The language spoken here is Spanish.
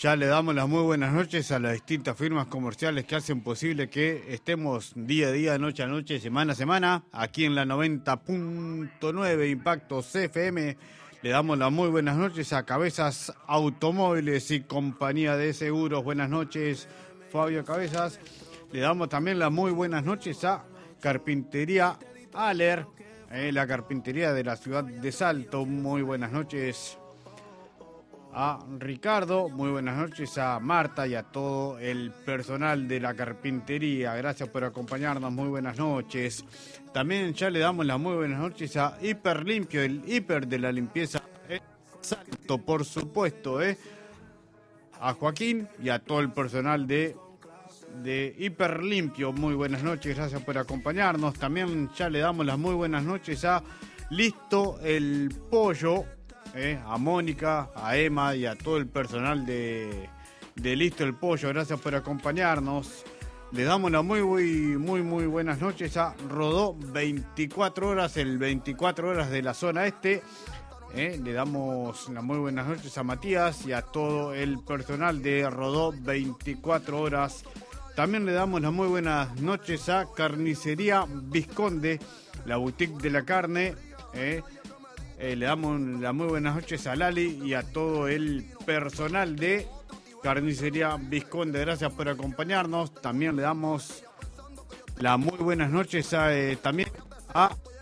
Ya le damos las muy buenas noches a las distintas firmas comerciales que hacen posible que estemos día a día, noche a noche, semana a semana, aquí en la 90.9 Impacto CFM. Le damos las muy buenas noches a Cabezas Automóviles y Compañía de Seguros. Buenas noches, Fabio Cabezas. Le damos también las muy buenas noches a Carpintería Aller, la carpintería de la ciudad de Salto. Muy buenas noches a Ricardo, muy buenas noches a Marta y a todo el personal de la carpintería. Gracias por acompañarnos, muy buenas noches. También ya le damos las muy buenas noches a Hiper Limpio, el hiper de la limpieza en Salto, por supuesto, a Joaquín y a todo el personal de Hiper Limpio. Muy buenas noches, gracias por acompañarnos. También ya le damos las muy buenas noches a Listo el Pollo, a Mónica, a Emma y a todo el personal de Listo el Pollo. Gracias por acompañarnos. Le damos las muy buenas noches a Rodó 24 horas, el 24 horas de la zona este. Le damos las muy buenas noches a Matías y a todo el personal de Rodó 24 horas. También le damos las muy buenas noches a Carnicería Visconde, la boutique de la carne. Le damos las muy buenas noches a Lali y a todo el personal de Carnicería Visconde. Gracias por acompañarnos. También le damos las muy buenas noches también a